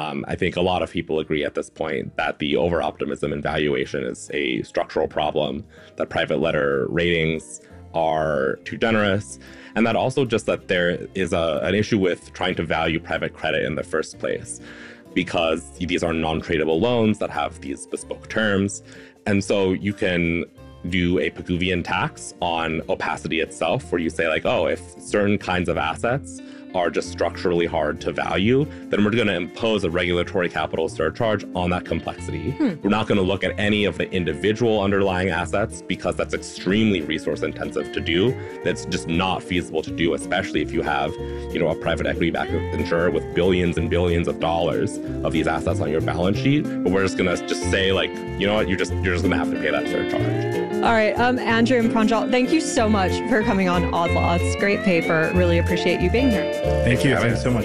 I think a lot of people agree at this point that the over-optimism in valuation is a structural problem, that private letter ratings are too generous, and that also just that there is an issue with trying to value private credit in the first place, because these are non-tradable loans that have these bespoke terms. And so you can do a Pigouvian tax on opacity itself, where you say like, oh, if certain kinds of assets are just structurally hard to value, then we're going to impose a regulatory capital surcharge on that complexity. We're not going to look at any of the individual underlying assets, because that's extremely resource intensive to do. That's just not feasible to do, especially if you have, a private equity backed insurer with billions and billions of dollars of these assets on your balance sheet. But we're just going to just say like, you know what, you're just going to have to pay that surcharge. All right, Andrew and Pranjal, thank you so much for coming on Odd Lots. Great paper. Really appreciate you being here. Thank you. Thanks so much.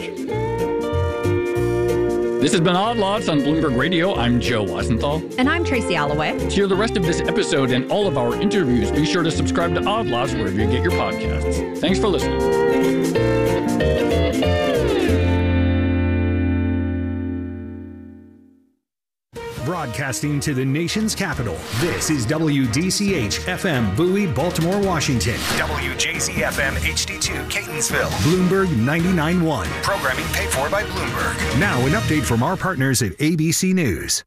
This has been Odd Lots on Bloomberg Radio. I'm Joe Weisenthal. And I'm Tracy Alloway. To hear the rest of this episode and all of our interviews, be sure to subscribe to Odd Lots wherever you get your podcasts. Thanks for listening. Broadcasting to the nation's capital, this is WDCH-FM Bowie, Baltimore, Washington. WJZ-FM HD2 Catonsville. Bloomberg 99.1. Programming paid for by Bloomberg. Now an update from our partners at ABC News.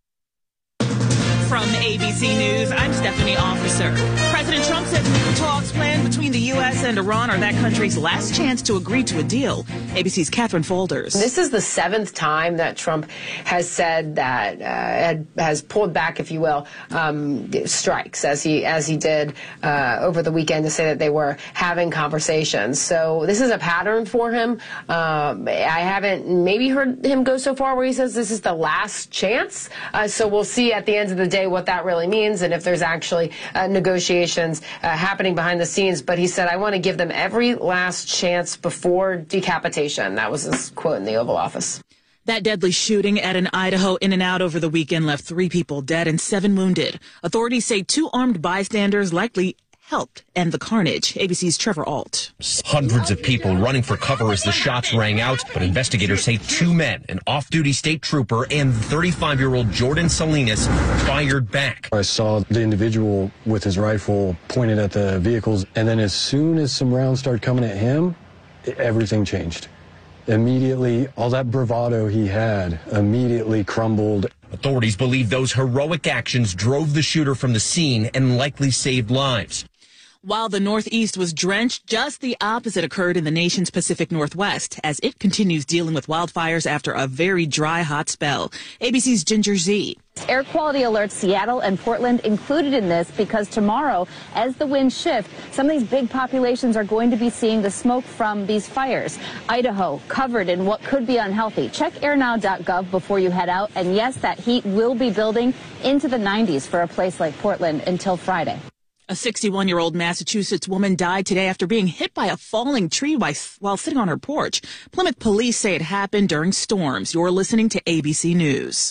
From ABC News, I'm Stephanie Officer. President Trump says new talks planned between the U.S. and Iran are that country's last chance to agree to a deal. ABC's Catherine Folders. This is the 7th time that Trump has said that has pulled back, if you will, strikes as he did over the weekend to say that they were having conversations. So this is a pattern for him. I haven't maybe heard him go so far where he says this is the last chance. So we'll see at the end of the day what that really means and if there's actually negotiations happening behind the scenes. But he said, I want to give them every last chance before decapitation. That was his quote in the Oval Office. That deadly shooting at an Idaho In-N-Out over the weekend left 3 people dead and 7 wounded. Authorities say 2 armed bystanders likely helped end the carnage. ABC's Trevor Ault. Hundreds of people running for cover as the shots rang out, but investigators say 2 men, an off-duty state trooper and 35-year-old Jordan Salinas, fired back. I saw the individual with his rifle pointed at the vehicles, and then as soon as some rounds started coming at him, everything changed. Immediately, all that bravado he had immediately crumbled. Authorities believe those heroic actions drove the shooter from the scene and likely saved lives. While the Northeast was drenched, just the opposite occurred in the nation's Pacific Northwest as it continues dealing with wildfires after a very dry, hot spell. ABC's Ginger Z. Air quality alerts, Seattle and Portland included in this because tomorrow, as the winds shift, some of these big populations are going to be seeing the smoke from these fires. Idaho covered in what could be unhealthy. Check airnow.gov before you head out. And yes, that heat will be building into the 90s for a place like Portland until Friday. A 61-year-old Massachusetts woman died today after being hit by a falling tree while sitting on her porch. Plymouth police say it happened during storms. You're listening to ABC News.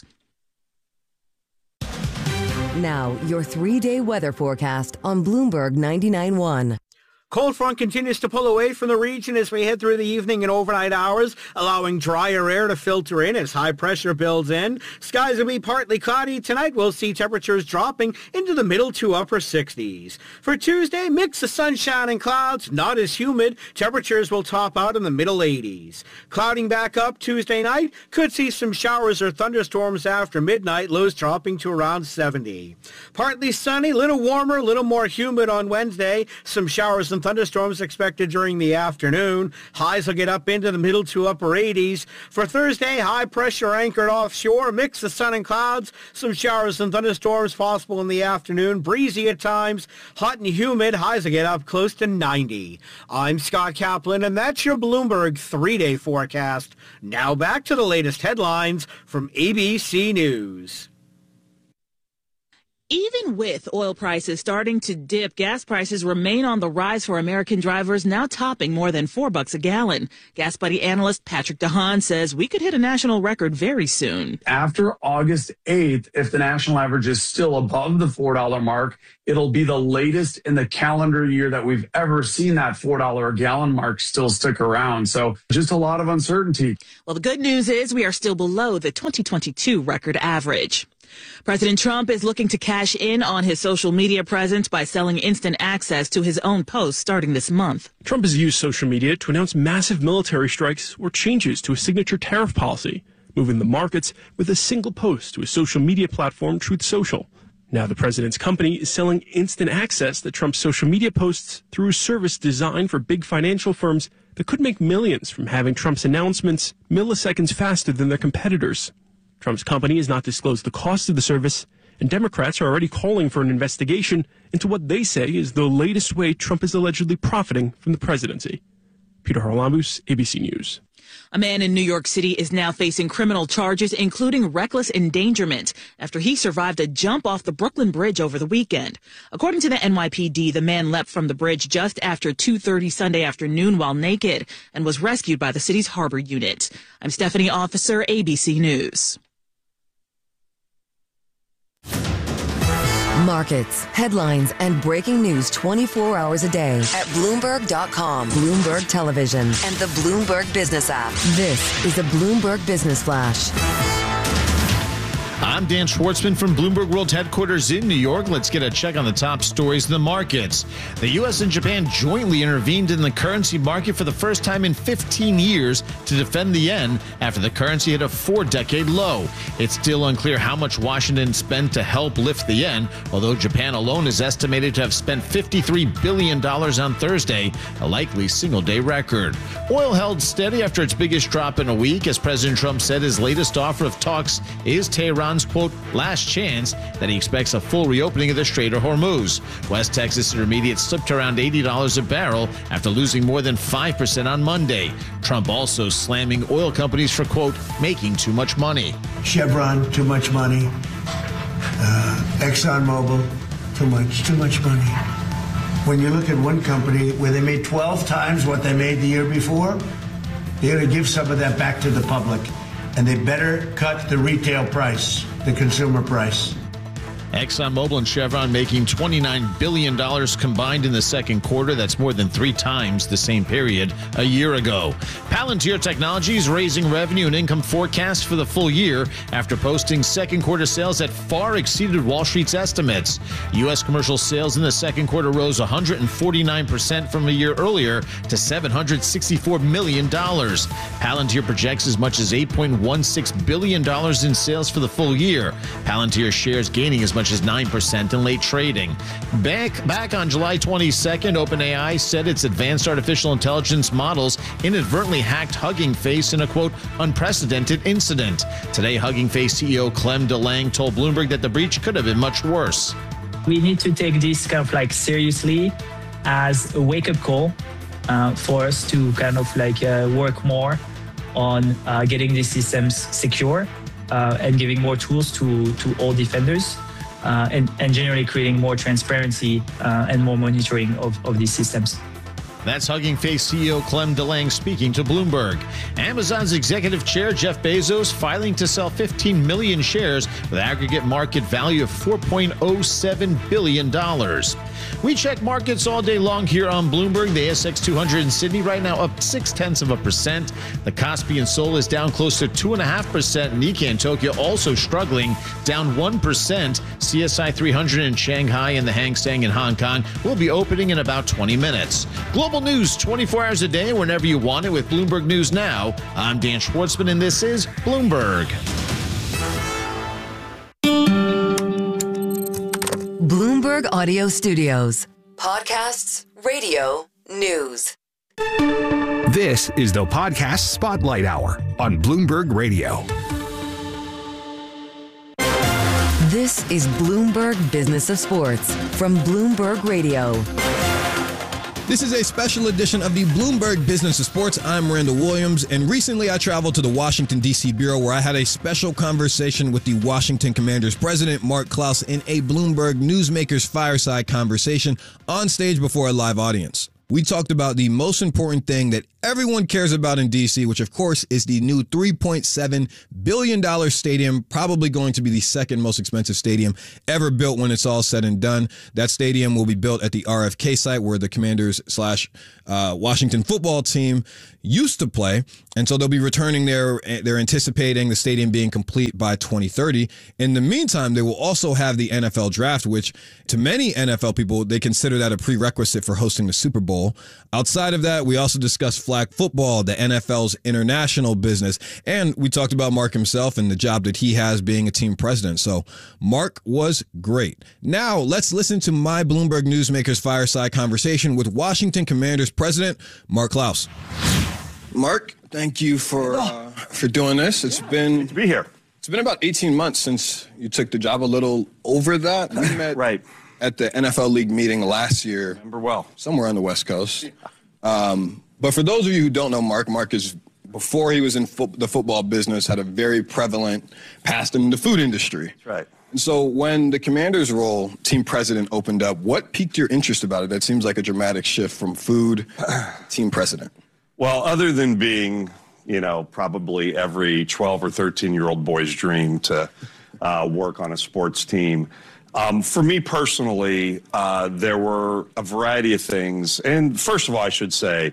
Now, your 3-day weather forecast on Bloomberg 99.1. Cold front continues to pull away from the region as we head through the evening and overnight hours, allowing drier air to filter in as high pressure builds in. Skies will be partly cloudy. Tonight we'll see temperatures dropping into the middle to upper 60s. For Tuesday, mix of sunshine and clouds, not as humid. Temperatures will top out in the middle 80s. Clouding back up Tuesday night, could see some showers or thunderstorms after midnight, lows dropping to around 70. Partly sunny, little warmer, little more humid on Wednesday. Some showers and thunderstorms expected during the afternoon. Highs will get up into the middle to upper 80s. For Thursday, high pressure anchored offshore, mix of sun and clouds, some showers and thunderstorms possible in the afternoon, breezy at times, hot and humid, highs will get up close to 90. I'm Scott Kaplan, and that's your Bloomberg 3-day forecast. Now back to the latest headlines from ABC News. Even with oil prices starting to dip, gas prices remain on the rise for American drivers, now topping more than $4 a gallon. Gas Buddy analyst Patrick DeHaan says we could hit a national record very soon. After August 8th, if the national average is still above the $4 mark, it'll be the latest in the calendar year that we've ever seen that $4 a gallon mark still stick around. So just a lot of uncertainty. Well, the good news is we are still below the 2022 record average. President Trump is looking to cash in on his social media presence by selling instant access to his own posts starting this month. Trump has used social media to announce massive military strikes or changes to his signature tariff policy, moving the markets with a single post to his social media platform, Truth Social. Now the president's company is selling instant access to Trump's social media posts through a service designed for big financial firms that could make millions from having Trump's announcements milliseconds faster than their competitors. Trump's company has not disclosed the cost of the service, and Democrats are already calling for an investigation into what they say is the latest way Trump is allegedly profiting from the presidency. Peter Harlambous, ABC News. A man in New York City is now facing criminal charges, including reckless endangerment, after he survived a jump off the Brooklyn Bridge over the weekend. According to the NYPD, the man leapt from the bridge just after 2:30 Sunday afternoon while naked and was rescued by the city's harbor unit. I'm Stephanie Officer, ABC News. Markets, headlines, and breaking news 24 hours a day at Bloomberg.com, Bloomberg Television, and the Bloomberg Business app. This is a Bloomberg Business Flash. I'm Dan Schwartzman from Bloomberg World Headquarters in New York. Let's get a check on the top stories in the markets. The U.S. and Japan jointly intervened in the currency market for the first time in 15 years to defend the yen after the currency hit a 4-decade low. It's still unclear how much Washington spent to help lift the yen, although Japan alone is estimated to have spent $53 billion on Thursday, a likely single-day record. Oil held steady after its biggest drop in a week, as President Trump said his latest offer of talks is Tehran's, quote, last chance, that he expects a full reopening of the Strait of Hormuz. West Texas Intermediate slipped around $80 a barrel after losing more than 5% on Monday. Trump also slamming oil companies for, quote, making too much money. Chevron, too much money. ExxonMobil, too much money. When you look at one company where they made 12 times what they made the year before, they're going to give some of that back to the public. And they better cut the retail price, the consumer price. ExxonMobil and Chevron making $29 billion combined in the second quarter. That's more than 3 times the same period a year ago. Palantir Technologies raising revenue and income forecasts for the full year after posting second quarter sales that far exceeded Wall Street's estimates. U.S. commercial sales in the second quarter rose 149% from a year earlier to $764 million. Palantir projects as much as $8.16 billion in sales for the full year. Palantir shares gaining as much as 9% in late trading. Back on July 22nd, OpenAI said its advanced artificial intelligence models inadvertently hacked Hugging Face in a, quote, unprecedented incident. Today, Hugging Face CEO Clem DeLange told Bloomberg that the breach could have been much worse. We need to take this kind of like seriously as a wake-up call for us to kind of like work more on getting these systems secure and giving more tools to all defenders. And generally creating more transparency and more monitoring of these systems. That's Hugging Face CEO Clem DeLange speaking to Bloomberg. Amazon's executive chair Jeff Bezos filing to sell 15 million shares with aggregate market value of $4.07 billion. We check markets all day long here on Bloomberg. The ASX 200 in Sydney right now up 0.6%. The Kospi in Seoul is down close to 2.5%. Nikkei in Tokyo also struggling, down 1%. CSI 300 in Shanghai and the Hang Seng in Hong Kong will be opening in about 20 minutes. Global news 24 hours a day, whenever you want it with Bloomberg News Now. I'm Dan Schwartzman, and this is Bloomberg. Bloomberg Audio Studios. Podcasts, radio, news. This is the Podcast Spotlight Hour on Bloomberg Radio. This is Bloomberg Business of Sports from Bloomberg Radio. This is a special edition of the Bloomberg Business of Sports. I'm Randall Williams, and recently I traveled to the Washington, D.C. Bureau where I had a special conversation with the Washington Commanders president, Mark Klaus, in a Bloomberg Newsmakers Fireside conversation on stage before a live audience. We talked about the most important thing that everyone cares about in D.C., which, of course, is the new $3.7 billion stadium, probably going to be the second most expensive stadium ever built when it's all said and done. That stadium will be built at the RFK site where the Commanders / Washington football team used to play. And so they'll be returning there. They're anticipating the stadium being complete by 2030. In the meantime, they will also have the NFL draft, which to many NFL people, they consider that a prerequisite for hosting the Super Bowl. Outside of that, we also discussed flag football, the NFL's international business, and we talked about Mark himself and the job that he has being a team president. So Mark was great. Now let's listen to my Bloomberg Newsmakers Fireside conversation with Washington Commanders president Mark Klaus. Mark, thank you for doing this. It's been good to be here. It's been about 18 months since you took the job, a little over that. We met at the NFL League meeting last year. Remember well. Somewhere on the West Coast. But for those of you who don't know Mark is, before he was in the football business, had a very prevalent past in the food industry. That's right. And so when the Commanders role, team president, opened up, what piqued your interest about it? That seems like a dramatic shift from food team president. Well, other than being, probably every 12 or 13-year-old boy's dream to work on a sports team, for me personally, there were a variety of things. And first of all, I should say,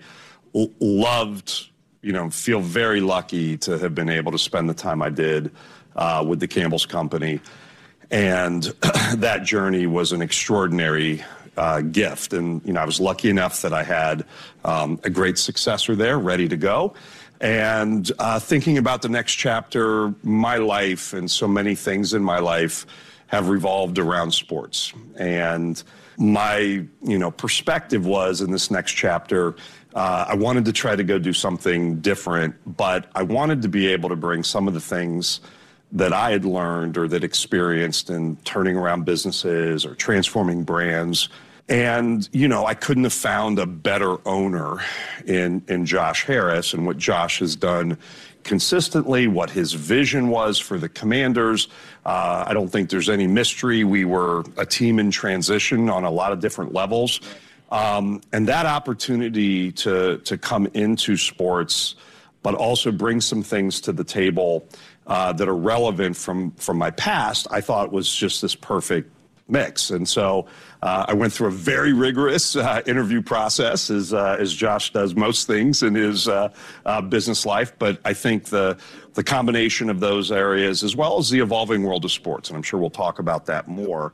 loved, feel very lucky to have been able to spend the time I did with the Campbell's Company. And that journey was an extraordinary gift. And, I was lucky enough that I had a great successor there ready to go. And thinking about the next chapter, my life and so many things in my life have revolved around sports. And my, perspective was in this next chapter, I wanted to try to go do something different, but I wanted to be able to bring some of the things that I had learned or that experienced in turning around businesses or transforming brands. And, I couldn't have found a better owner in Josh Harris and what Josh has done consistently, what his vision was for the Commanders. I don't think there's any mystery. We were a team in transition on a lot of different levels. And that opportunity to come into sports, but also bring some things to the table that are relevant from my past, I thought was just this perfect mix. And so I went through a very rigorous interview process, as Josh does most things in his business life. But I think the combination of those areas, as well as the evolving world of sports, and I'm sure we'll talk about that more,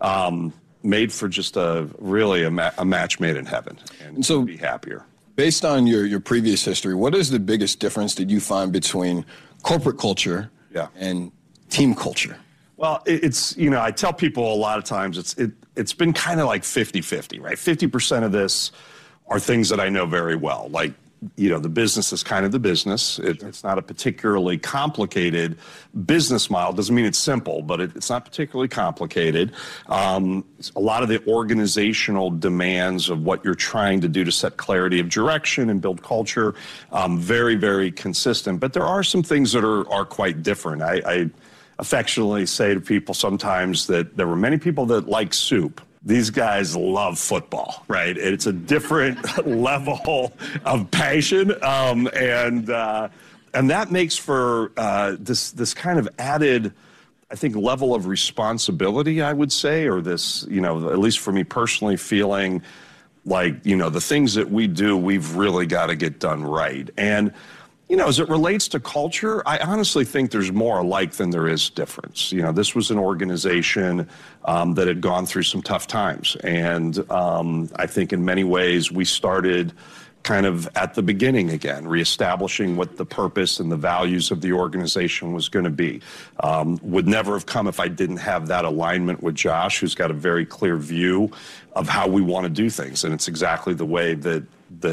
made for just a match made in heaven. And so be happier. Based on your previous history, what is the biggest difference that you find between corporate culture and team culture? Well, it's, I tell people a lot of times it's been kind of like 50-50, right? 50% of this are things that I know very well. Like, the business is kind of the business. It's not a particularly complicated business model. Doesn't mean it's simple, but it's not particularly complicated. A lot of the organizational demands of what you're trying to do to set clarity of direction and build culture, very, very consistent. But there are some things that are quite different. I affectionately say to people sometimes that there were many people that like soup. These guys love football, right? It's a different level of passion, and that makes for this kind of added, I think, level of responsibility, I would say, or this, at least for me personally, feeling like, the things that we do, we've really got to get done right. And as it relates to culture, I honestly think there's more alike than there is difference. This was an organization that had gone through some tough times. And I think in many ways we started kind of at the beginning again, reestablishing what the purpose and the values of the organization was going to be. Would never have come if I didn't have that alignment with Josh, who's got a very clear view of how we want to do things. And it's exactly the way that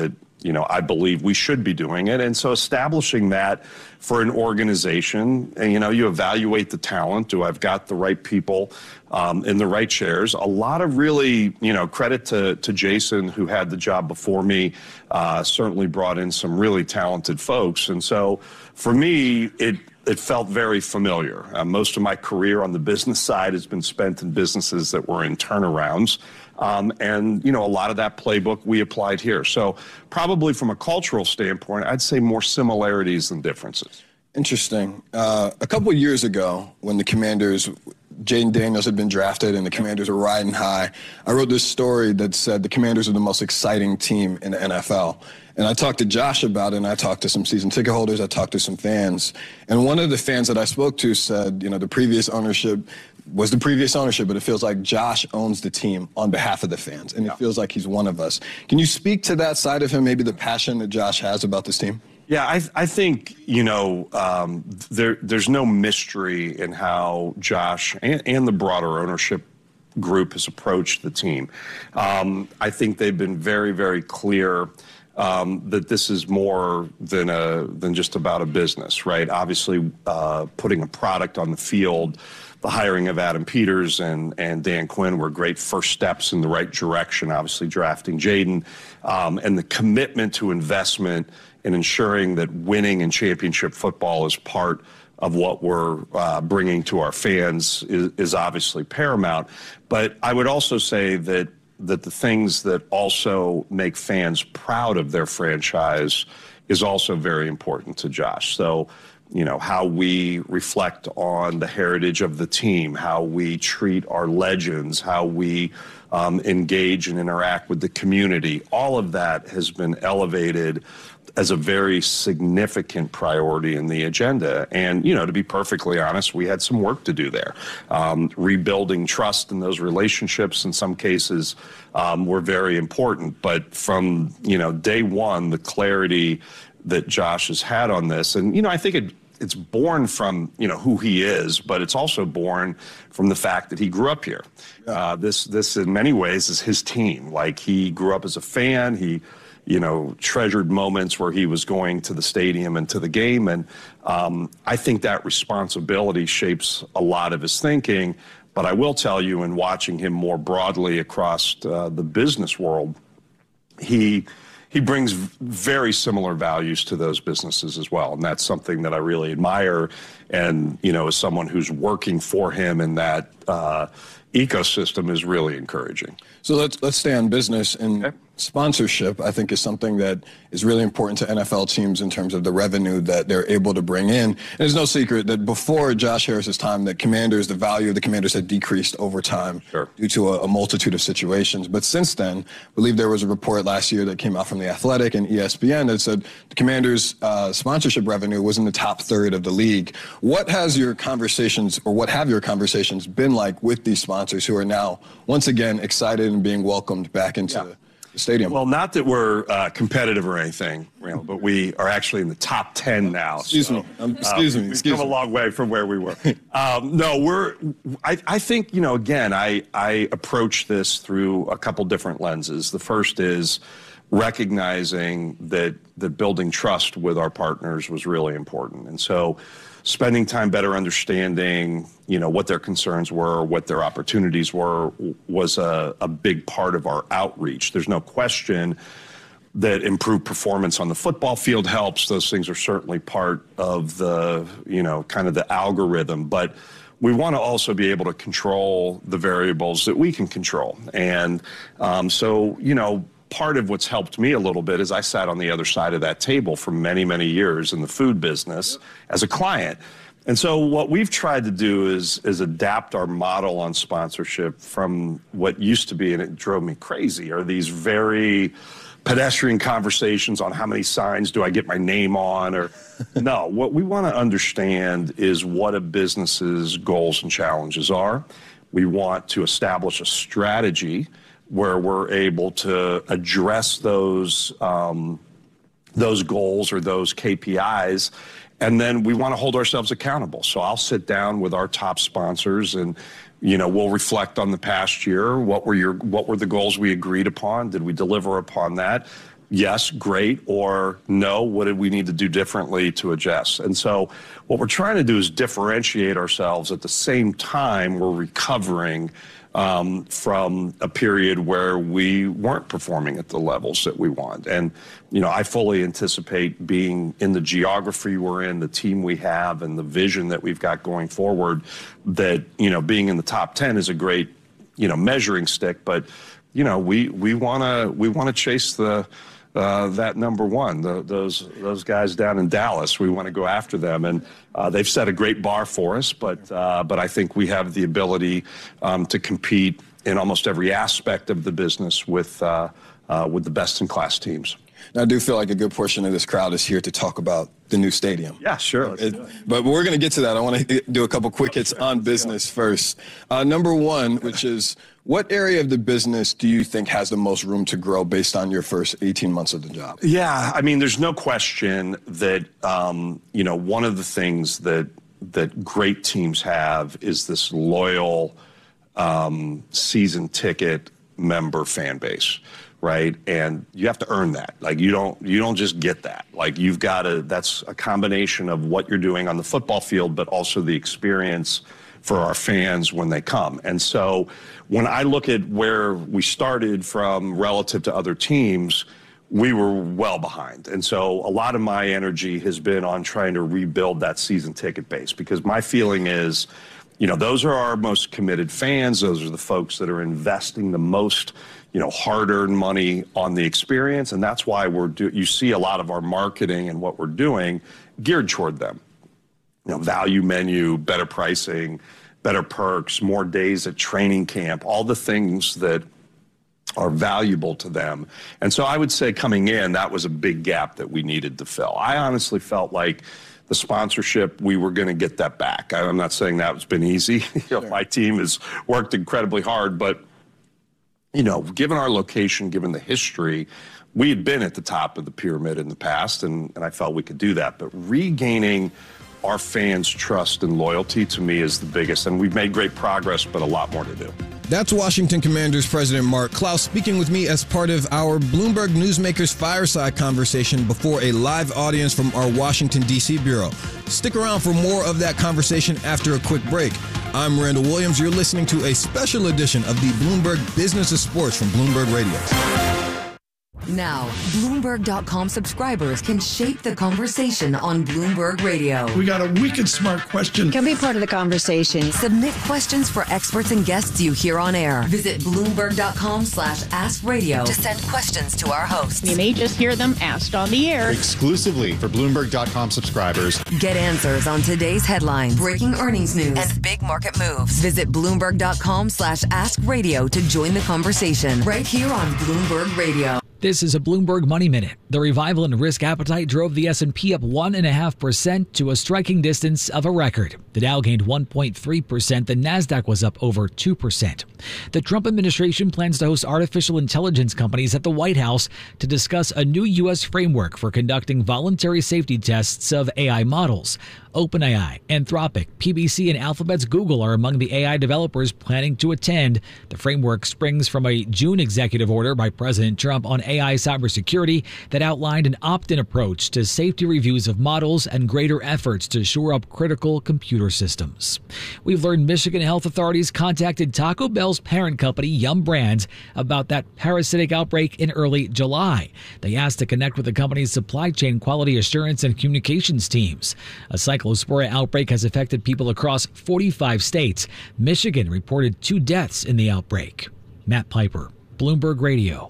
I believe we should be doing it. And so establishing that for an organization, and, you evaluate the talent. Do I've got the right people in the right chairs? A lot of really, credit to Jason, who had the job before me, certainly brought in some really talented folks. And so for me, it felt very familiar. Most of my career on the business side has been spent in businesses that were in turnarounds. And, a lot of that playbook we applied here. So probably from a cultural standpoint, I'd say more similarities than differences. Interesting. A couple of years ago, when the Commanders, Jayden Daniels had been drafted and the Commanders were riding high, I wrote this story that said the Commanders are the most exciting team in the NFL. And I talked to Josh about it, and I talked to some season ticket holders, I talked to some fans. And one of the fans that I spoke to said, the previous ownership was the previous ownership, but it feels like Josh owns the team on behalf of the fans, and it feels like he's one of us. Can you speak to that side of him, maybe the passion that Josh has about this team? Yeah, I think, there's no mystery in how Josh and the broader ownership group has approached the team. I think they've been very, very clear that this is more than just about a business, right? Obviously, putting a product on the field, the hiring of Adam Peters and Dan Quinn were great first steps in the right direction, obviously drafting Jayden, and the commitment to investment and ensuring that winning in championship football is part of what we're bringing to our fans is obviously paramount. But I would also say that the things that also make fans proud of their franchise is also very important to Josh. So, how we reflect on the heritage of the team, how we treat our legends, how we engage and interact with the community, all of that has been elevated as a very significant priority in the agenda. And, to be perfectly honest, we had some work to do there. Rebuilding trust in those relationships in some cases were very important. But from, day one, the clarity that Josh has had on this, and, I think it's born from, who he is, but it's also born from the fact that he grew up here. This in many ways is his team. Like, he grew up as a fan. He treasured moments where he was going to the stadium and to the game. And I think that responsibility shapes a lot of his thinking. But I will tell you, in watching him more broadly across the business world, he brings very similar values to those businesses as well. And that's something that I really admire. And, as someone who's working for him in that ecosystem is really encouraging. So let's stay on business. And sponsorship, I think, is something that is really important to NFL teams in terms of the revenue that they're able to bring in. And it's no secret that before Josh Harris's time, the value of the Commanders had decreased over time due to a multitude of situations. But since then, I believe there was a report last year that came out from The Athletic and ESPN that said the Commanders' sponsorship revenue was in the top third of the league. What have your conversations been like with these sponsors who are now once again excited and being welcomed back into the stadium? Well, not that we're competitive or anything, Randall, but we are actually in the top 10 now. Excuse me. We've come a long way from where we were. I think, again, I approach this through a couple different lenses. The first is recognizing that building trust with our partners was really important. And so spending time better understanding, what their concerns were, what their opportunities were, was a big part of our outreach. There's no question that improved performance on the football field helps. Those things are certainly part of the, kind of the algorithm. But we want to also be able to control the variables that we can control. And part of what's helped me a little bit is I sat on the other side of that table for many, many years in the food business as a client. And so what we've tried to do is adapt our model on sponsorship from what used to be, and it drove me crazy, are these very pedestrian conversations on how many signs do I get my name on, or no, what we want to understand is what a business's goals and challenges are. We want to establish a strategy where we're able to address those goals or those KPIs, and then we want to hold ourselves accountable. So I'll sit down with our top sponsors and, we'll reflect on the past year. What were the goals we agreed upon? Did we deliver upon that? yes, great, or no, what did we need to do differently to adjust? And so what we're trying to do is differentiate ourselves at the same time we're recovering from a period where we weren't performing at the levels that we want. And, I fully anticipate being in the geography we're in, the team we have, and the vision that we've got going forward, that, being in the top 10 is a great, measuring stick. But, we want to chase that number one, those guys down in Dallas. We want to go after them, and they've set a great bar for us. But I think we have the ability to compete in almost every aspect of the business with the best in class teams. I do feel like a good portion of this crowd is here to talk about the new stadium. Yeah, sure. But we're going to get to that. I want to do a couple quick hits on business first. Number one, which is, what area of the business do you think has the most room to grow based on your first 18 months of the job? Yeah, I mean, there's no question that, one of the things that great teams have is this loyal season ticket member fan base. Right. And you have to earn that. Like, you don't just get that. Like, you've got to, that's a combination of what you're doing on the football field, but also the experience for our fans when they come. And so when I look at where we started from relative to other teams, we were well behind. And so a lot of my energy has been on trying to rebuild that season ticket base, because my feeling is, those are our most committed fans. Those are the folks that are investing the most, hard-earned money on the experience. And that's why you see a lot of our marketing and what we're doing geared toward them. Value menu, better pricing, better perks, more days at training camp, all the things that are valuable to them. And so I would say coming in, that was a big gap that we needed to fill. I honestly felt like the sponsorship, we were going to get that back. I'm not saying that has been easy. My team has worked incredibly hard, but given our location, given the history, we had been at the top of the pyramid in the past, and I felt we could do that. But regaining our fans' trust and loyalty, to me, is the biggest. And we've made great progress, but a lot more to do. That's Washington Commanders President Mark Klaus speaking with me as part of our Bloomberg Newsmakers Fireside conversation before a live audience from our Washington, D.C. bureau. Stick around for more of that conversation after a quick break. I'm Randall Williams. You're listening to a special edition of the Bloomberg Business of Sports from Bloomberg Radio. Now, Bloomberg.com subscribers can shape the conversation on Bloomberg Radio. We got a wicked smart question. Can be part of the conversation. Submit questions for experts and guests you hear on air. Visit Bloomberg.com/AskRadio to send questions to our hosts. You may just hear them asked on the air. Exclusively for Bloomberg.com subscribers. Get answers on today's headlines, breaking earnings news, and big market moves. Visit Bloomberg.com/AskRadio to join the conversation right here on Bloomberg Radio. This is a Bloomberg Money Minute. The revival in risk appetite drove the S&P up 1.5% to a striking distance of a record. The Dow gained 1.3%. The Nasdaq was up over 2%. The Trump administration plans to host artificial intelligence companies at the White House to discuss a new U.S. framework for conducting voluntary safety tests of AI models. OpenAI, Anthropic, PBC, and Alphabet's Google are among the AI developers planning to attend. The framework springs from a June executive order by President Trump on AI cybersecurity that outlined an opt-in approach to safety reviews of models and greater efforts to shore up critical computer systems. We've learned Michigan health authorities contacted Taco Bell's parent company, Yum Brands, about that parasitic outbreak in early July. They asked to connect with the company's supply chain quality assurance and communications teams. A Cyclospora outbreak has affected people across 45 states. Michigan reported 2 deaths in the outbreak. Matt Piper, Bloomberg Radio.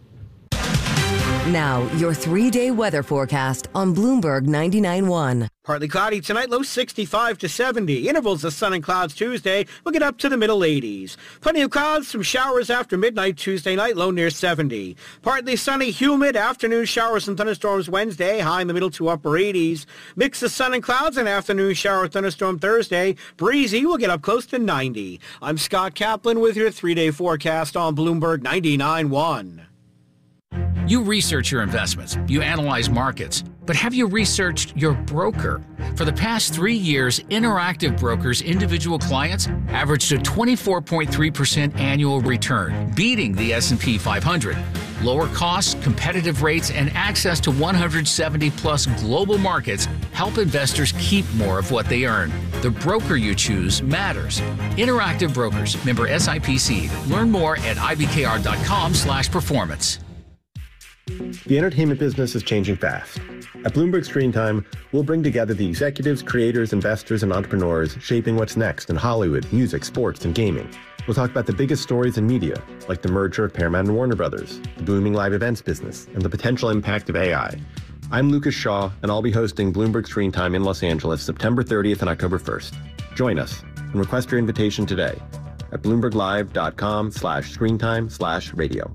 Now, your 3-day weather forecast on Bloomberg 99.1. Partly cloudy tonight, low 65 to 70. Intervals of sun and clouds Tuesday. We'll get up to the middle 80s. Plenty of clouds, some showers after midnight Tuesday night, low near 70. Partly sunny, humid, afternoon showers and thunderstorms Wednesday, high in the middle to upper 80s. Mix of sun and clouds, an afternoon shower thunderstorm Thursday. Breezy, we'll get up close to 90. I'm Scott Kaplan with your 3-day forecast on Bloomberg 99.1. You research your investments, you analyze markets, but have you researched your broker? For the past 3 years, Interactive Brokers' individual clients averaged a 24.3% annual return, beating the S&P 500. Lower costs, competitive rates, and access to 170-plus global markets help investors keep more of what they earn. The broker you choose matters. Interactive Brokers, member SIPC. Learn more at ibkr.com/performance. The entertainment business is changing fast. At Bloomberg Screen Time, we'll bring together the executives, creators, investors, and entrepreneurs shaping what's next in Hollywood, music, sports, and gaming. We'll talk about the biggest stories in media, like the merger of Paramount and Warner Brothers, the booming live events business, and the potential impact of AI. I'm Lucas Shaw, and I'll be hosting Bloomberg Screen Time in Los Angeles September 30th and October 1st. Join us and request your invitation today at bloomberglive.com/screentime/radio.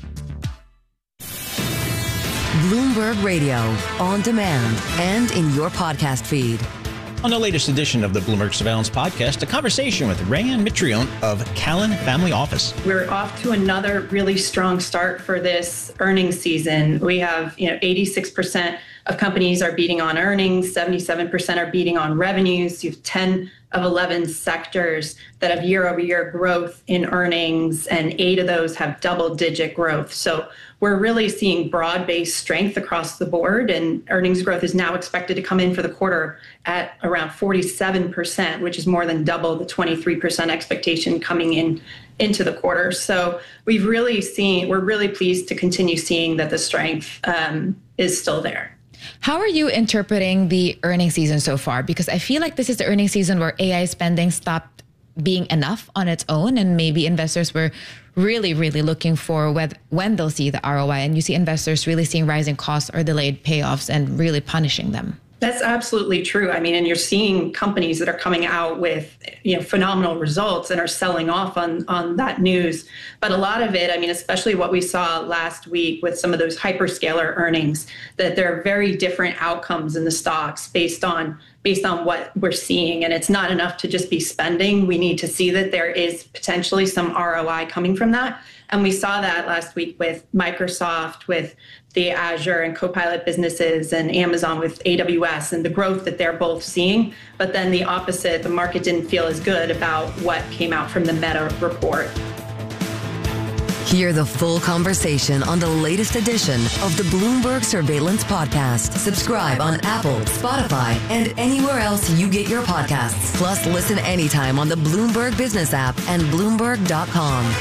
Bloomberg Radio, on demand and in your podcast feed. On the latest edition of the Bloomberg Surveillance Podcast, a conversation with Rayanne Mitrione of Callen Family Office. We're off to another really strong start for this earnings season. We have, 86% of companies are beating on earnings, 77% are beating on revenues. You have 10 of 11 sectors that have year-over-year growth in earnings, and 8 of those have double-digit growth. So we're really seeing broad-based strength across the board, and earnings growth is now expected to come in for the quarter at around 47%, which is more than double the 23% expectation coming into the quarter. So we're really pleased to continue seeing that the strength is still there. How are you interpreting the earnings season so far? Because I feel like this is the earnings season where AI spending stopped being enough on its own, and maybe investors were really, really looking for when they'll see the ROI, and you see investors really seeing rising costs or delayed payoffs and really punishing them. That's absolutely true. I mean, and you're seeing companies that are coming out with, phenomenal results and are selling off on that news. But a lot of it, especially what we saw last week with some of those hyperscaler earnings, that there are very different outcomes in the stocks based on what we're seeing. And it's not enough to just be spending. We need to see that there is potentially some ROI coming from that. And we saw that last week with Microsoft, with the Azure and Copilot businesses, and Amazon with AWS, and the growth that they're both seeing. But then the opposite, the market didn't feel as good about what came out from the Meta report. Hear the full conversation on the latest edition of the Bloomberg Surveillance Podcast. Subscribe on Apple, Spotify, and anywhere else you get your podcasts. Plus, listen anytime on the Bloomberg Business app and Bloomberg.com.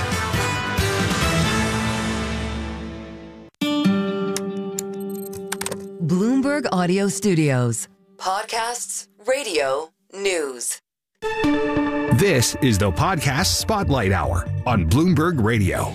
Bloomberg Audio Studios. Podcasts, radio, news. This is the Podcast Spotlight Hour on Bloomberg Radio.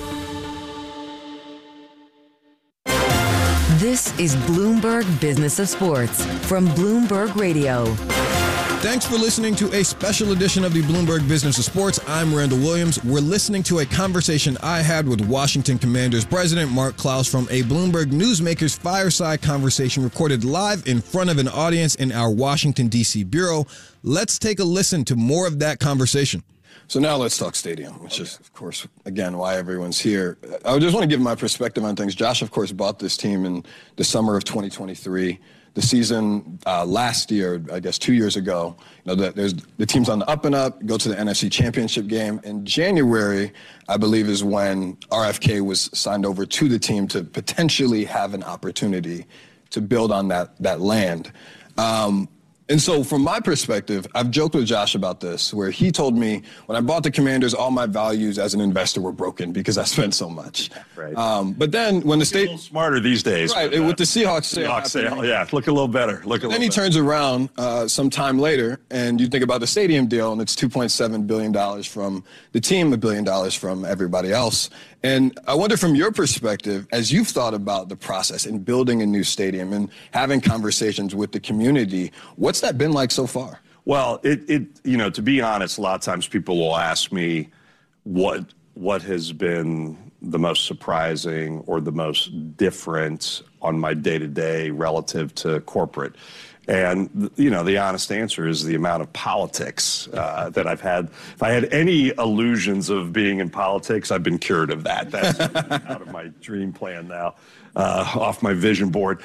This is Bloomberg Business of Sports from Bloomberg Radio. Thanks for listening to a special edition of the Bloomberg Business of Sports. I'm Randall Williams. We're listening to a conversation I had with Washington Commanders President Mark Klaus from a Bloomberg Newsmakers fireside conversation recorded live in front of an audience in our Washington, D.C. bureau. Let's take a listen to more of that conversation. So now let's talk stadium, which is, of course, again, why everyone's here. I just want to give my perspective on things. Josh, of course, bought this team in the summer of 2023. The season last year, I guess 2 years ago, there's the team's on the up and up, go to the NFC Championship game. In January, I believe, is when RFK was signed over to the team to potentially have an opportunity to build on that land. And so from my perspective, I've joked with Josh about this, where he told me when I bought the Commanders, all my values as an investor were broken because I spent so much. Right. But then when the state... A little smarter these days. Right, with the Seahawks sale, yeah, look a little better. Then he turns around some time later, and you think about the stadium deal, and it's $2.7 billion from the team, $1 billion from everybody else. And I wonder, from your perspective, as you've thought about the process in building a new stadium and having conversations with the community, what's that been like so far? Well, to be honest, a lot of times people will ask me what has been the most surprising or the most different on my day-to-day relative to corporate. And, the honest answer is the amount of politics that I've had. If I had any illusions of being in politics, I've been cured of that. That's out of my dream plan now, off my vision board.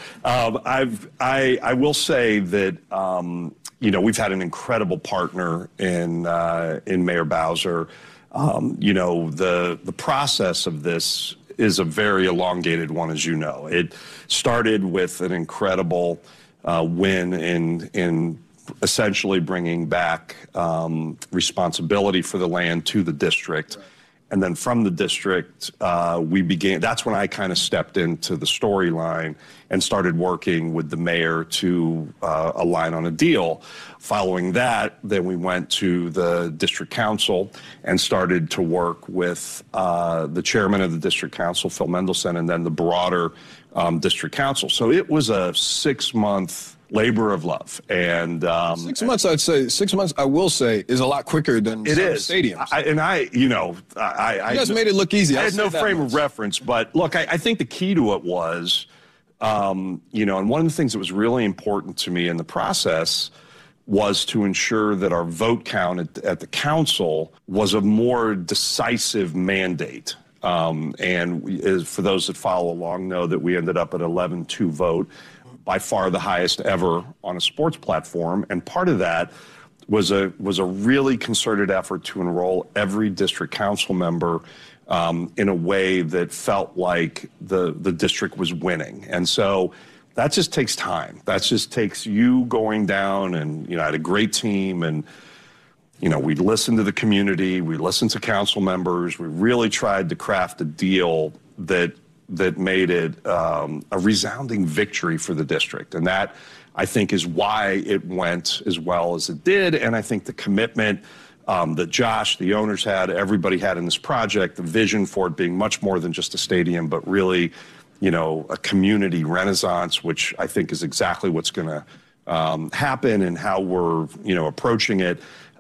I will say that, we've had an incredible partner in Mayor Bowser. The process of this is a very elongated one, as you know. It started with an incredible win in essentially bringing back responsibility for the land to the district. And then from the district, that's when I kind of stepped into the storyline and started working with the mayor to align on a deal. Following that, then we went to the district council and started to work with the chairman of the district council, Phil Mendelson, and then the broader district council. So it was a 6-month labor of love. And 6 months, I'd say 6 months, I will say, is a lot quicker than it is. Stadiums. You guys made it look easy. I had no frame of reference, but look, I think the key to it was, and one of the things that was really important to me in the process was to ensure that our vote count at the council was a more decisive mandate. And for those that follow along know that we ended up at 11-2 vote, by far the highest ever on a sports platform. And part of that was a really concerted effort to enroll every district council member in a way that felt like the district was winning. And so that just takes time. That just takes you going down, and, I had a great team, and, we listened to the community, we listened to council members, we really tried to craft a deal that made it a resounding victory for the district. And that, I think, is why it went as well as it did. And I think the commitment that Josh, the owners had, everybody had in this project, the vision for it being much more than just a stadium, but really, a community renaissance, which I think is exactly what's going to happen and how we're, approaching it.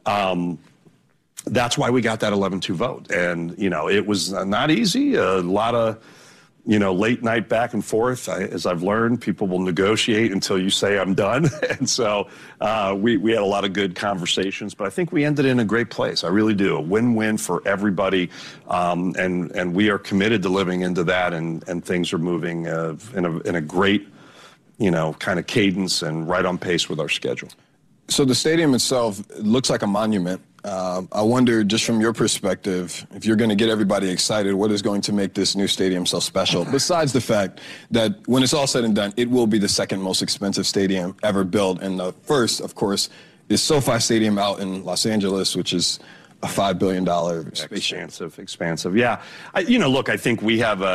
That's why we got that 11-2 vote. And, it was not easy, a lot of late night back and forth. As I've learned, people will negotiate until you say I'm done. And so we had a lot of good conversations, but I think we ended in a great place. I really do. A win-win for everybody. And we are committed to living into that, and things are moving in a great, kind of cadence and right on pace with our schedule. So the stadium itself looks like a monument. I wonder, just from your perspective, if you're going to get everybody excited, what is going to make this new stadium so special? Besides the fact that when it's all said and done, it will be the second most expensive stadium ever built. And the first, of course, is SoFi Stadium out in Los Angeles, which is a $5 billion space. Expansive. Yeah. Look, I think we have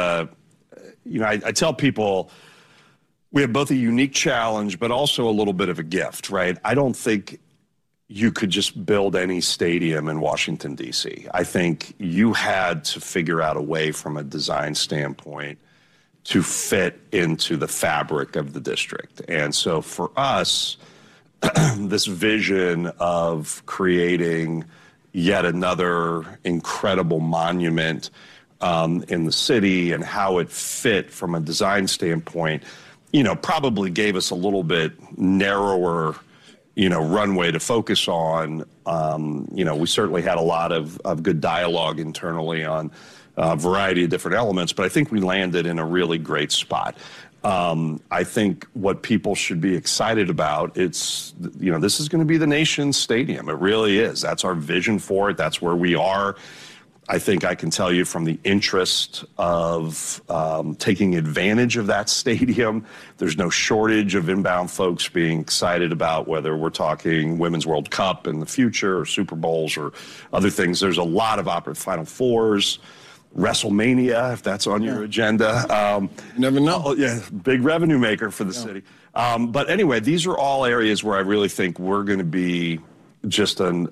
I tell people we have both a unique challenge, but also a little bit of a gift, right? I don't think you could just build any stadium in Washington, D.C. I think you had to figure out a way from a design standpoint to fit into the fabric of the district. And so for us, this vision of creating yet another incredible monument in the city and how it fit from a design standpoint, probably gave us a little bit narrower runway to focus on. We certainly had a lot of good dialogue internally on a variety of different elements, but I think we landed in a really great spot. I think what people should be excited about, this is going to be the nation's stadium. It really is. That's our vision for it. That's where we are. I think I can tell you from the interest of taking advantage of that stadium, there's no shortage of inbound folks being excited about whether we're talking Women's World Cup in the future or Super Bowls or other things. There's a lot of Final Fours, WrestleMania, if that's on your agenda. Never know. Yeah, big revenue maker for the city. But anyway, these are all areas where I really think we're going to be just an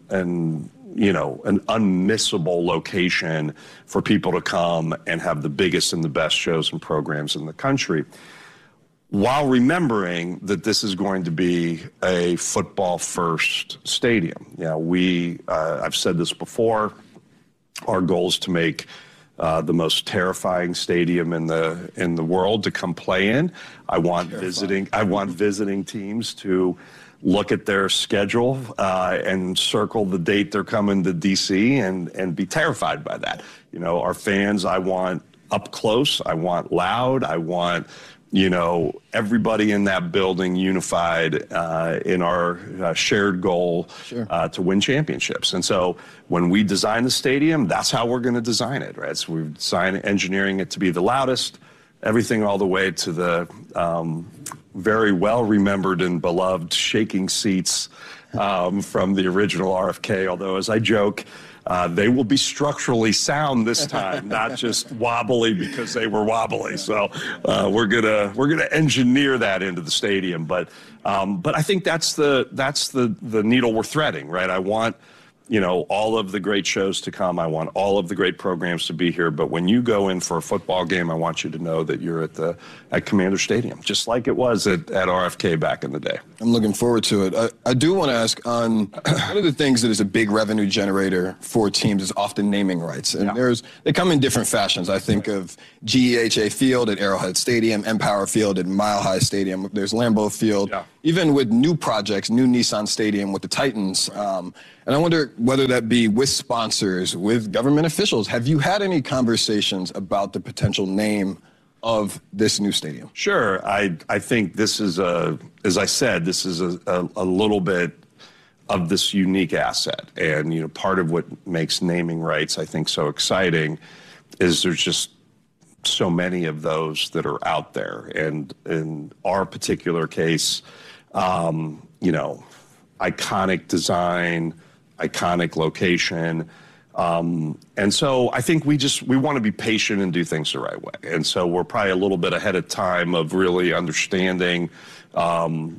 unmissable location for people to come and have the biggest and the best shows and programs in the country, while remembering that this is going to be a football-first stadium. I've said this before, our goal is to make the most terrifying stadium in the world to come play in. I want visiting teams to look at their schedule and circle the date they're coming to D.C. and be terrified by that. Our fans, I want up close, I want loud, I want everybody in that building unified in our shared goal to win championships. And so when we design the stadium, that's how we're going to design it, right? So we've designed engineering it to be the loudest, everything all the way to the very well-remembered and beloved shaking seats from the original RFK, although as I joke, they will be structurally sound this time, not just wobbly because they were wobbly. So we're gonna engineer that into the stadium. But I think that's the needle we're threading, right? I want all of the great shows to come. I want all of the great programs to be here. But when you go in for a football game, I want you to know that you're at Commander Stadium, just like it was at RFK back in the day. I'm looking forward to it. I do want to ask on one of the things that is a big revenue generator for teams is often naming rights. And they come in different fashions. I think of GEHA Field at Arrowhead Stadium, Empower Field at Mile High Stadium. There's Lambeau Field. Yeah. Even with new projects, new Nissan Stadium with the Titans. And I wonder whether that be with sponsors, with government officials. Have you had any conversations about the potential name of this new stadium? Sure. I think this is as I said, this is a little bit of this unique asset. And, part of what makes naming rights, I think, so exciting is there's just so many of those that are out there. And in our particular case, iconic design, iconic location. And so I think we want to be patient and do things the right way. And so we're probably a little bit ahead of time of really understanding, how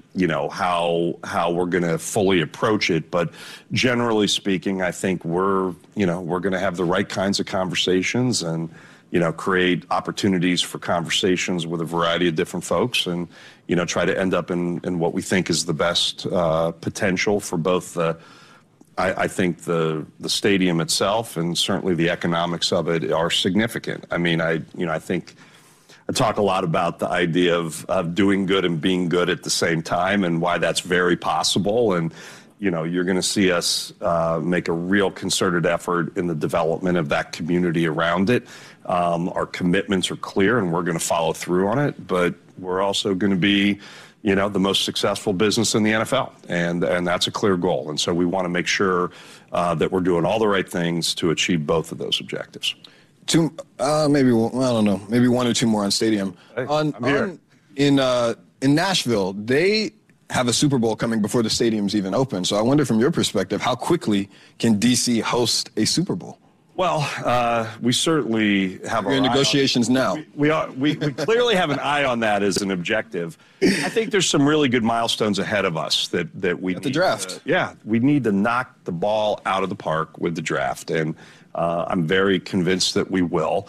we're going to fully approach it. But generally speaking, I think we're going to have the right kinds of conversations and, create opportunities for conversations with a variety of different folks and, try to end up in what we think is the best potential for both I think the stadium itself and certainly the economics of it are significant. I mean, I think I talk a lot about the idea of doing good and being good at the same time and why that's very possible. And, you're going to see us make a real concerted effort in the development of that community around it. Our commitments are clear and we're going to follow through on it, but we're also going to be the most successful business in the NFL. And that's a clear goal. And so we want to make sure that we're doing all the right things to achieve both of those objectives. Maybe one or two more on stadium. Hey, I'm here. In Nashville, they have a Super Bowl coming before the stadium's even open. So I wonder from your perspective, how quickly can DC host a Super Bowl? Well, we certainly have our negotiations now. We clearly have an eye on that as an objective. I think there's some really good milestones ahead of us that we need the draft. We need to knock the ball out of the park with the draft, and I'm very convinced that we will.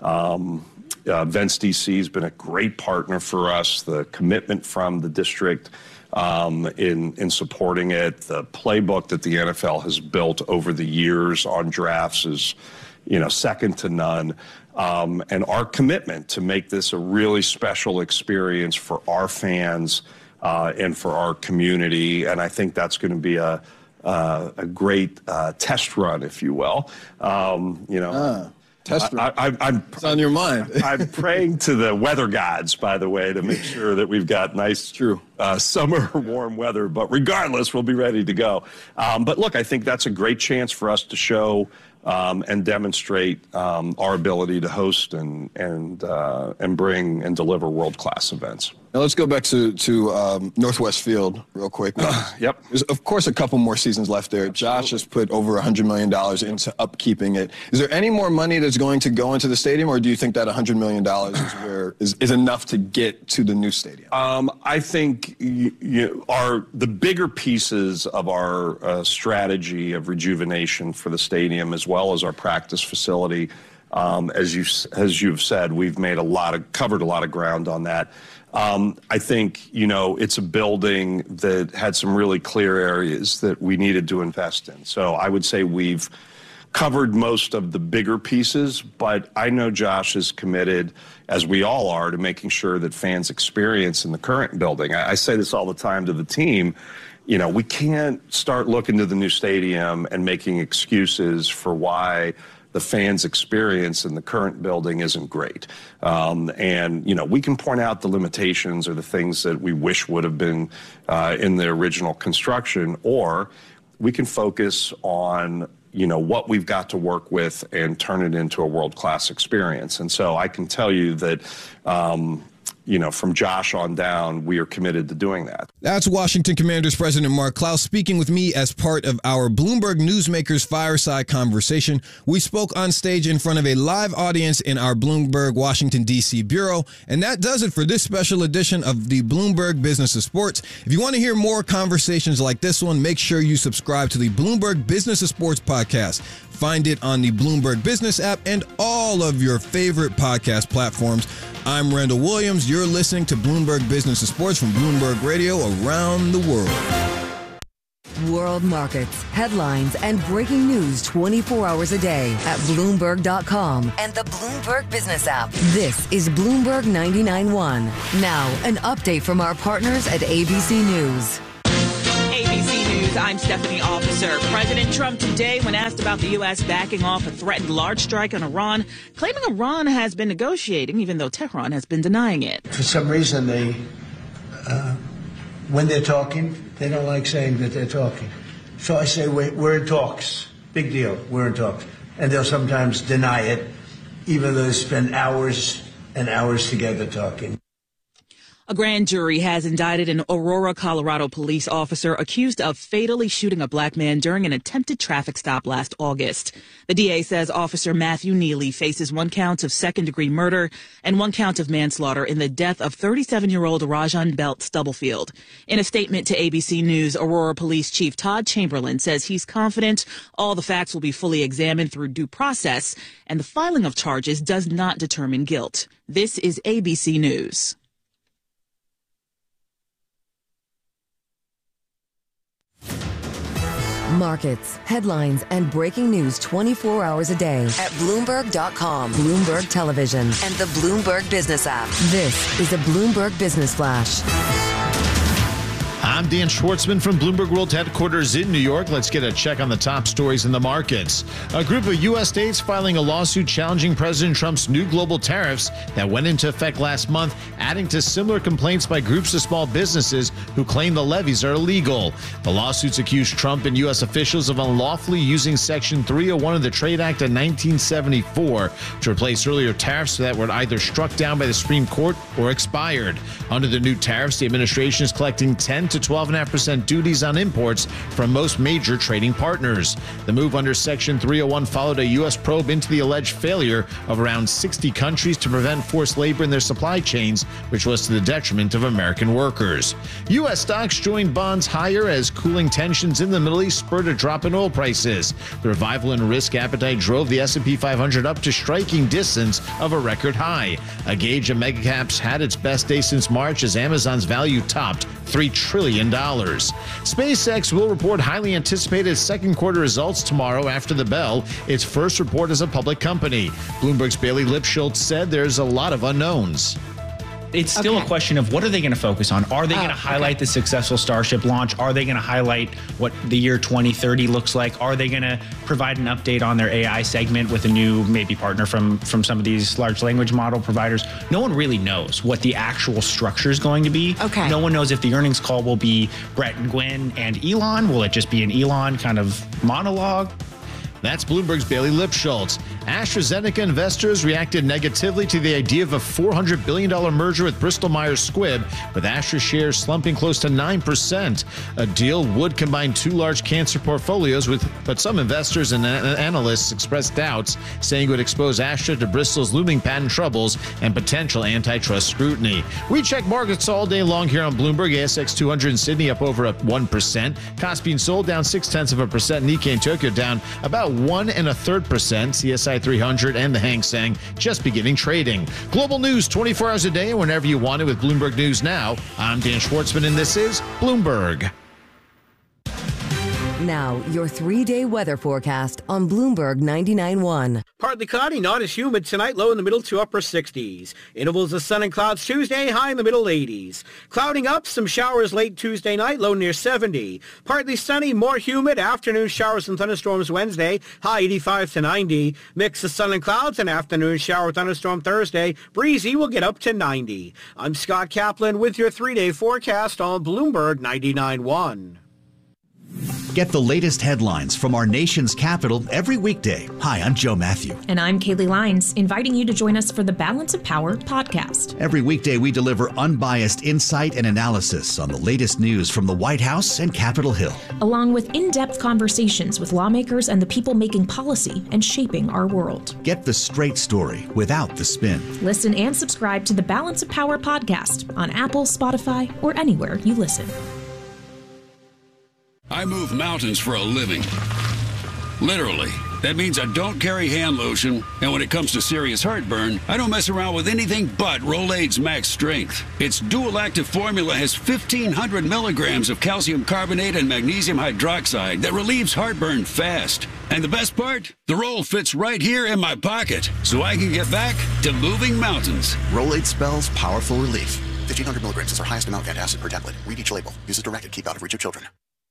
Vince DC has been a great partner for us. The commitment from the district in supporting it, the playbook that the NFL has built over the years on drafts is, second to none. And our commitment to make this a really special experience for our fans and for our community. And I think that's going to be a great test run, if you will. It's on your mind. I'm praying to the weather gods, by the way, to make sure that we've got nice, summer warm weather. But regardless, we'll be ready to go. But look, I think that's a great chance for us to show and demonstrate our ability to host and bring and deliver world-class events. Now let's go back to Northwest Field real quick. Yep. There's, of course, a couple more seasons left there. Josh has put over $100 million into upkeeping it. Is there any more money that's going to go into the stadium, or do you think that $100 million is enough to get to the new stadium? I think the bigger pieces of our strategy of rejuvenation for the stadium, as well as our practice facility, as you've said, we've made covered a lot of ground on that. I think, it's a building that had some really clear areas that we needed to invest in. So I would say we've covered most of the bigger pieces, but I know Josh is committed, as we all are, to making sure that fans experience in the current building. I say this all the time to the team. We can't start looking to the new stadium and making excuses for why the fans' experience in the current building isn't great. And, you know, we can point out the limitations or the things that we wish would have been in the original construction, or we can focus on, you know, what we've got to work with and turn it into a world-class experience. And so I can tell you that, you know, from Josh on down, we are committed to doing that. That's Washington Commanders President Mark Klaus speaking with me as part of our Bloomberg Newsmakers Fireside Conversation. We spoke on stage in front of a live audience in our Bloomberg Washington, D.C. bureau. And that does it for this special edition of the Bloomberg Business of Sports. If you want to hear more conversations like this one, make sure you subscribe to the Bloomberg Business of Sports podcast. Find it on the Bloomberg Business app and all of your favorite podcast platforms. I'm Randall Williams. You're listening to Bloomberg Business of Sports from Bloomberg Radio around the world. World markets, headlines, and breaking news 24 hours a day at Bloomberg.com and the Bloomberg Business app. This is Bloomberg 99.1. Now, an update from our partners at ABC News. ABC News, I'm Stephanie Officer. President Trump today, when asked about the U.S. backing off a threatened large strike on Iran, claiming Iran has been negotiating, even though Tehran has been denying it. For some reason, they, when they're talking, they don't like saying that they're talking. So I say, we're in talks. Big deal. We're in talks. And they'll sometimes deny it, even though they spend hours and hours together talking. A grand jury has indicted an Aurora, Colorado police officer accused of fatally shooting a black man during an attempted traffic stop last August. The DA says Officer Matthew Neely faces 1 count of second-degree murder and 1 count of manslaughter in the death of 37-year-old Rajan Belt Stubblefield. In a statement to ABC News, Aurora Police Chief Todd Chamberlain says he's confident all the facts will be fully examined through due process, and the filing of charges does not determine guilt. This is ABC News. Markets, headlines, and breaking news 24 hours a day at Bloomberg.com, Bloomberg Television, and the Bloomberg Business app. This is a Bloomberg Business Flash. I'm Dan Schwartzman from Bloomberg World Headquarters in New York. Let's get a check on the top stories in the markets. A group of U.S. states filing a lawsuit challenging President Trump's new global tariffs that went into effect last month, adding to similar complaints by groups of small businesses who claim the levies are illegal. The lawsuits accuse Trump and U.S. officials of unlawfully using Section 301 of the Trade Act of 1974 to replace earlier tariffs that were either struck down by the Supreme Court or expired. Under the new tariffs, the administration is collecting 10 to 12.5% duties on imports from most major trading partners. The move under Section 301 followed a U.S. probe into the alleged failure of around 60 countries to prevent forced labor in their supply chains, which was to the detriment of American workers. U.S. stocks joined bonds higher as cooling tensions in the Middle East spurred a drop in oil prices. The revival in risk appetite drove the S&P 500 up to striking distance of a record high. A gauge of megacaps had its best day since March as Amazon's value topped $3 trillion. SpaceX will report highly anticipated second quarter results tomorrow after the bell, its first report as a public company. Bloomberg's Bailey Lipschultz said there's a lot of unknowns. It's still a question of what are they going to focus on? Are they going to highlight the successful Starship launch? Are they going to highlight what the year 2030 looks like? Are they going to provide an update on their AI segment with a new maybe partner from some of these large language model providers? No one really knows what the actual structure is going to be. No one knows if the earnings call will be Brett and Gwen and Elon. Will it just be an Elon kind of monologue? That's Bloomberg's Bailey Lipschultz. AstraZeneca investors reacted negatively to the idea of a $400 billion merger with Bristol-Myers Squibb, with Astra shares slumping close to 9%. A deal would combine two large cancer portfolios, but some investors and analysts expressed doubts, saying it would expose Astra to Bristol's looming patent troubles and potential antitrust scrutiny. We check markets all day long here on Bloomberg. ASX 200 in Sydney up over 1%. Kospi and Seoul down 0.6%. Nikkei in Tokyo down about 1 1/3%. CSI 300 and the Hang Seng just beginning trading. Global news 24 hours a day and whenever you want it with Bloomberg News Now. I'm Dan Schwartzman and this is Bloomberg. Now, your 3-day weather forecast on Bloomberg 99.1. Partly cloudy, not as humid tonight, low in the middle to upper 60s. Intervals of sun and clouds Tuesday, high in the middle 80s. Clouding up, some showers late Tuesday night, low near 70. Partly sunny, more humid, afternoon showers and thunderstorms Wednesday, high 85 to 90. Mix of sun and clouds, an afternoon shower thunderstorm Thursday, breezy will get up to 90. I'm Scott Kaplan with your 3-day forecast on Bloomberg 99.1. Get the latest headlines from our nation's capital every weekday. Hi, I'm Joe Matthew. And I'm Kaylee Lines, inviting you to join us for the Balance of Power podcast. Every weekday, we deliver unbiased insight and analysis on the latest news from the White House and Capitol Hill, along with in-depth conversations with lawmakers and the people making policy and shaping our world. Get the straight story without the spin. Listen and subscribe to the Balance of Power podcast on Apple, Spotify, or anywhere you listen. I move mountains for a living. Literally. That means I don't carry hand lotion, and when it comes to serious heartburn, I don't mess around with anything but Rolaids Max Strength. Its dual-active formula has 1,500 milligrams of calcium carbonate and magnesium hydroxide that relieves heartburn fast. And the best part? The roll fits right here in my pocket, so I can get back to moving mountains. Rolaids spells powerful relief. 1,500 milligrams is our highest amount of antacid per tablet. Read each label. Use as directed. Keep out of reach of children.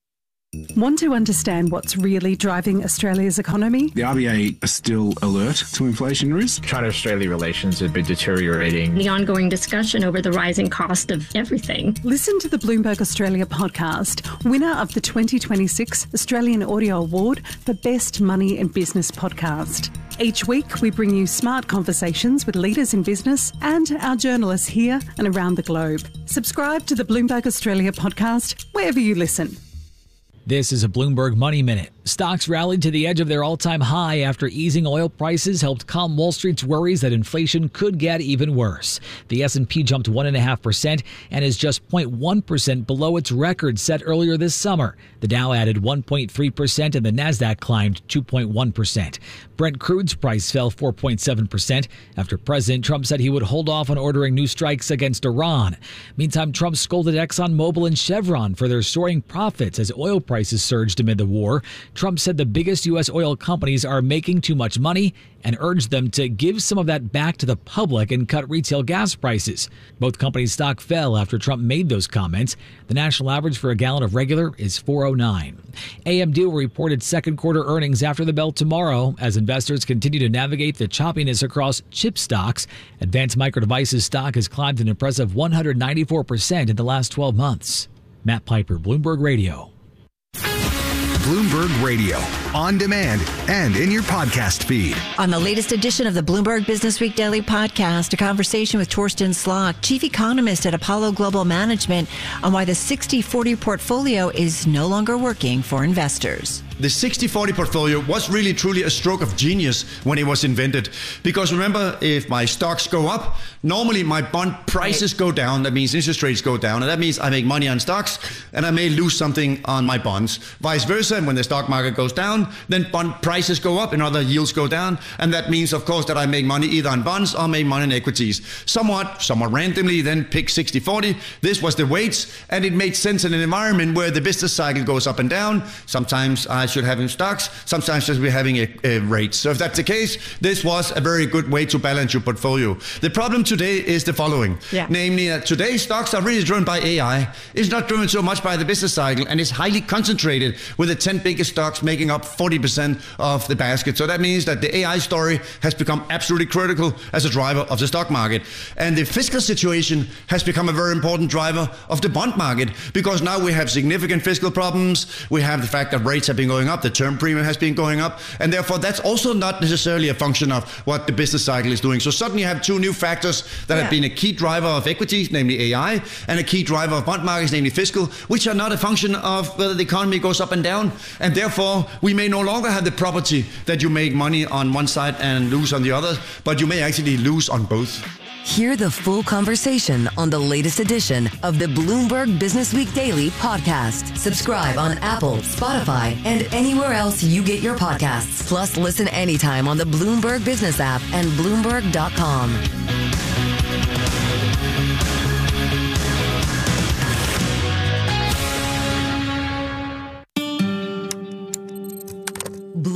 Want to understand what's really driving Australia's economy? The RBA are still alert to inflation risk. China-Australia relations have been deteriorating. The ongoing discussion over the rising cost of everything. Listen to the Bloomberg Australia podcast, winner of the 2026 Australian Audio Award for Best Money and Business Podcast. Each week, we bring you smart conversations with leaders in business and our journalists here and around the globe. Subscribe to the Bloomberg Australia podcast wherever you listen. This is a Bloomberg Money Minute. Stocks rallied to the edge of their all-time high after easing oil prices helped calm Wall Street's worries that inflation could get even worse. The S&P jumped 1.5% and is just 0.1% below its record set earlier this summer. The Dow added 1.3% and the Nasdaq climbed 2.1%. Brent crude's price fell 4.7% after President Trump said he would hold off on ordering new strikes against Iran. Meantime, Trump scolded ExxonMobil and Chevron for their soaring profits as oil prices surged amid the war. Trump said the biggest U.S. oil companies are making too much money and urged them to give some of that back to the public and cut retail gas prices. Both companies' stock fell after Trump made those comments. The national average for a gallon of regular is $4.09. AMD will report its second quarter earnings after the bell tomorrow as investors continue to navigate the choppiness across chip stocks. Advanced Micro Devices stock has climbed an impressive 194% in the last 12 months. Matt Piper, Bloomberg Radio. Bloomberg Radio, on demand and in your podcast feed. On the latest edition of the Bloomberg Business Week Daily Podcast, a conversation with Torsten Slok, chief economist at Apollo Global Management, on why the 60-40 portfolio is no longer working for investors. The 60-40 portfolio was really truly a stroke of genius when it was invented. Because remember, if my stocks go up, normally my bond prices go down. That means interest rates go down. And that means I make money on stocks and I may lose something on my bonds. Vice versa, when the stock market goes down, then bond prices go up and other yields go down. And that means, of course, that I make money either on bonds or make money in equities. Somewhat randomly, then pick 60-40. This was the weights, and it made sense in an environment where the business cycle goes up and down. Sometimes I should have in stocks, sometimes just we're having a rate. So if that's the case, this was a very good way to balance your portfolio. The problem today is the following. Namely, that today's stocks are really driven by AI. It's not driven so much by the business cycle, and it's highly concentrated with the 10 biggest stocks making up 40% of the basket. So that means that the AI story has become absolutely critical as a driver of the stock market. And the fiscal situation has become a very important driver of the bond market, because now we have significant fiscal problems. We have the fact that rates have been going up, the term premium has been going up, and therefore that's also not necessarily a function of what the business cycle is doing. So suddenly you have two new factors that have been a key driver of equities, namely AI, and a key driver of bond markets, namely fiscal, which are not a function of whether the economy goes up and down. And therefore, we may no longer have the property that you make money on one side and lose on the other, but you may actually lose on both. Hear the full conversation on the latest edition of the Bloomberg Business Week Daily Podcast. Subscribe on Apple, Spotify, and anywhere else you get your podcasts. Plus, listen anytime on the Bloomberg Business app and Bloomberg.com.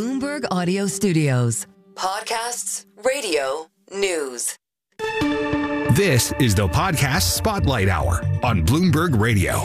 Bloomberg Audio Studios. Podcasts, radio, news. This is the Podcast Spotlight Hour on Bloomberg Radio.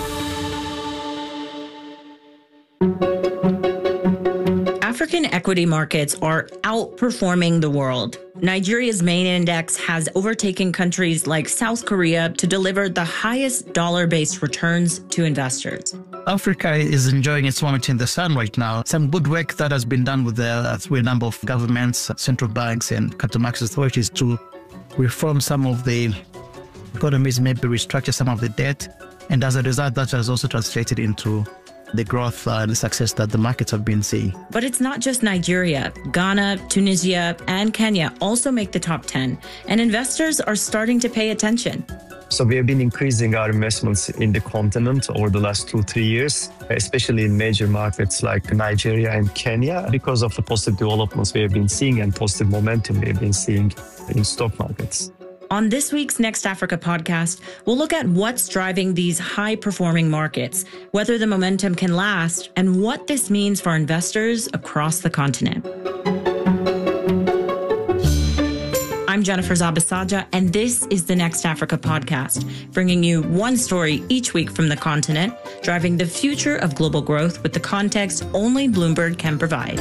African equity markets are outperforming the world. Nigeria's main index has overtaken countries like South Korea to deliver the highest dollar-based returns to investors. Africa is enjoying its moment in the sun right now. Some good work that has been done with a number of governments, central banks, and capital markets authorities to reform some of the economies, maybe restructure some of the debt. And as a result, that has also translated into the growth and the success that the markets have been seeing. But it's not just Nigeria. Ghana, Tunisia, and Kenya also make the top 10, and investors are starting to pay attention. So we have been increasing our investments in the continent over the last 2-3 years, especially in major markets like Nigeria and Kenya, because of the positive developments we have been seeing and positive momentum we have been seeing in stock markets. On this week's Next Africa podcast, we'll look at what's driving these high-performing markets, whether the momentum can last, and what this means for investors across the continent. I'm Jennifer Zabasaja, and this is the Next Africa podcast, bringing you one story each week from the continent, driving the future of global growth with the context only Bloomberg can provide.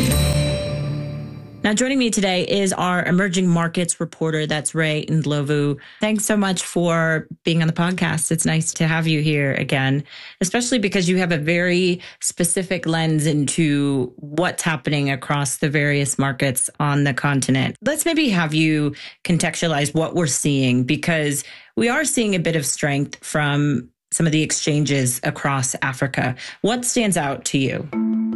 Now, joining me today is our emerging markets reporter. That's Ray Ndlovu. Thanks so much for being on the podcast. It's nice to have you here again, especially because you have a very specific lens into what's happening across the various markets on the continent. Let's maybe have you contextualize what we're seeing, because we are seeing a bit of strength from some of the exchanges across Africa. What stands out to you?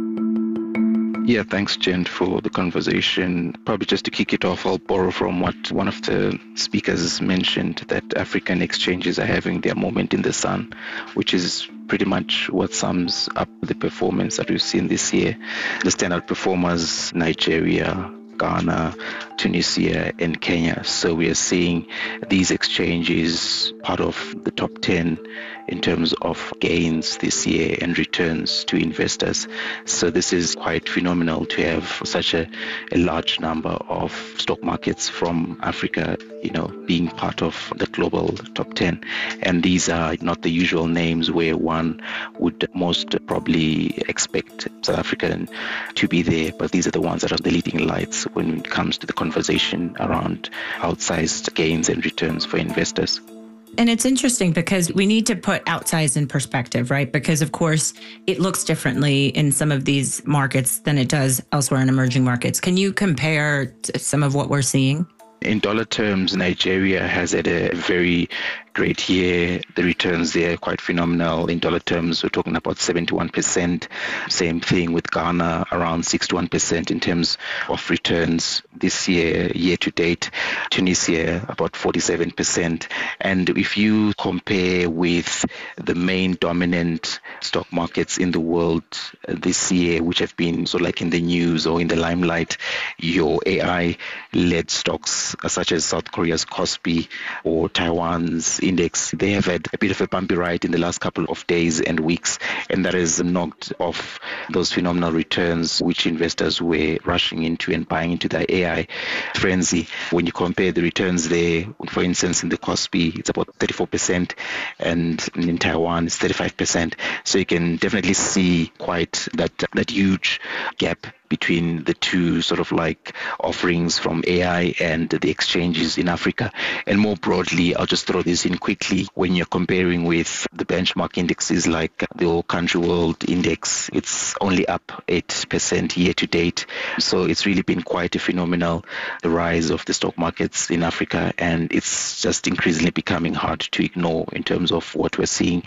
Yeah, thanks, Jen, for the conversation. Probably just to kick it off, I'll borrow from what one of the speakers mentioned, that African exchanges are having their moment in the sun, which is pretty much what sums up the performance that we've seen this year. The standout performers, Nigeria, Ghana, Tunisia, and Kenya. So we are seeing these exchanges part of the top 10 in terms of gains this year and returns to investors. So this is quite phenomenal to have such a large number of stock markets from Africa, being part of the global top 10. And these are not the usual names where one would most probably expect South Africa to be there, but these are the ones that are the leading lights when it comes to the conversation around outsized gains and returns for investors. And it's interesting because we need to put outsized in perspective, right? Because, of course, it looks differently in some of these markets than it does elsewhere in emerging markets. Can you compare some of what we're seeing? In dollar terms, Nigeria has had a very great year. The returns there are quite phenomenal. In dollar terms, we're talking about 71%. Same thing with Ghana, around 61% in terms of returns this year, year to date. Tunisia, about 47%. And if you compare with the main dominant stock markets in the world this year, which have been sort of like in the news or in the limelight, your AI-led stocks such as South Korea's Kospi or Taiwan's index, they have had a bit of a bumpy ride in the last couple of days and weeks, and that has knocked off those phenomenal returns which investors were rushing into and buying into the AI frenzy. When you compare the returns there, for instance, in the Kospi, it's about 34%, and in Taiwan, it's 35%. So you can definitely see quite that huge gap between the two sort of like offerings from AI and the exchanges in Africa. And more broadly, I'll just throw this in quickly. When you're comparing with the benchmark indexes like the All Country World Index, it's only up 8% year to date. So it's really been quite a phenomenal rise of the stock markets in Africa, and it's just increasingly becoming hard to ignore in terms of what we're seeing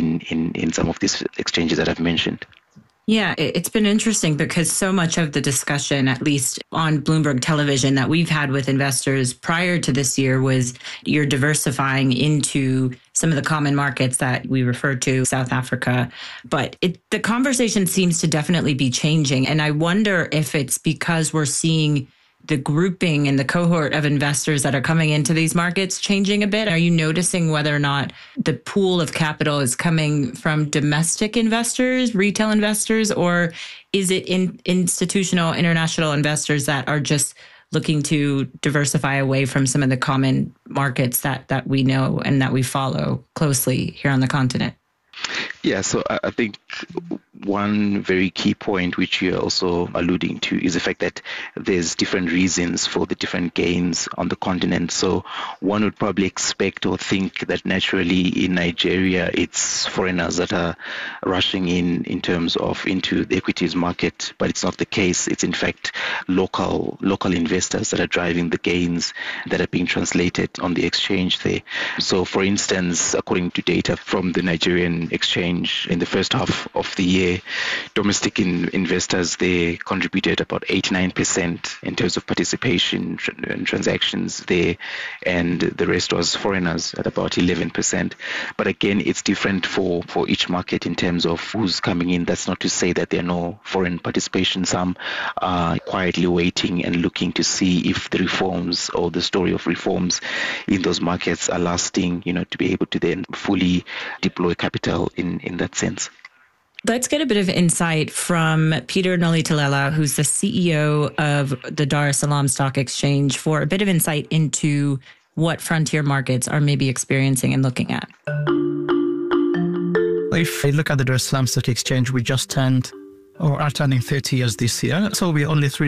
in some of these exchanges that I've mentioned. Yeah, it's been interesting because so much of the discussion, at least on Bloomberg Television, that we've had with investors prior to this year was you're diversifying into some of the common markets that we referred to, South Africa. But the conversation seems to definitely be changing. And I wonder if it's because we're seeing the grouping and the cohort of investors that are coming into these markets changing a bit? Are you noticing whether or not the pool of capital is coming from domestic investors, retail investors, or is it institutional, international investors that are just looking to diversify away from some of the common markets that we know and that we follow closely here on the continent? Yeah, so I think one very key point which you're also alluding to is the fact that there's different reasons for the different gains on the continent. So one would probably expect or think that naturally in Nigeria, it's foreigners that are rushing in terms of into the equities market, but it's not the case. It's in fact local investors that are driving the gains that are being translated on the exchange there. So for instance, according to data from the Nigerian exchange in the first half of the year, domestic investors, they contributed about 89% in terms of participation in transactions there, and the rest was foreigners at about 11%. But again, it's different for each market in terms of who's coming in. That's not to say that there are no foreign participation. Some are quietly waiting and looking to see if the reforms or the story of reforms in those markets are lasting, to be able to then fully deploy capital in that sense. Let's get a bit of insight from Peter Nolitalela, who's the CEO of the Dar es Salaam Stock Exchange, for a bit of insight into what frontier markets are maybe experiencing and looking at. If you look at the Dar es Salaam Stock Exchange, we just are turning 30 years this year. So we're only 3